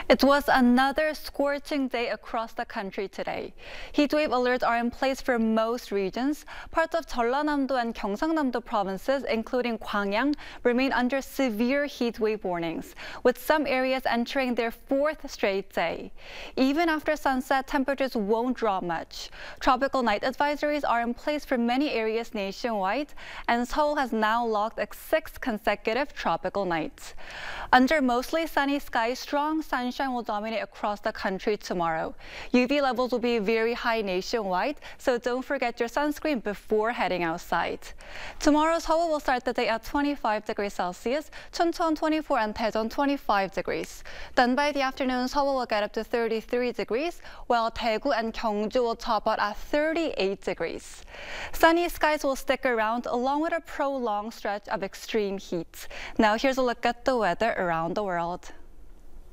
It was another scorching day across the country today. Heatwave alerts are in place for most regions. Parts of Jeollanam-do and Gyeongsangnam-do provinces, including Gwangyang, remain under severe heatwave warnings, with some areas entering their fourth straight day. Even after sunset, temperatures won't drop much. Tropical night advisories are in place for many areas nationwide, and Seoul has now logged 6 consecutive tropical nights. Under mostly sunny skies, strong sunshine will dominate across the country tomorrow. UV levels will be very high nationwide, so don't forget your sunscreen before heading outside. Tomorrow, Seoul will start the day at 25 degrees Celsius, Chuncheon 24 and Daejeon 25 degrees. Then by the afternoon, Seoul will get up to 33 degrees, while Daegu and Gyeongju will top out at 38 degrees. Sunny skies will stick around along with a prolonged stretch of extreme heat. Now here's a look at the weather around the world.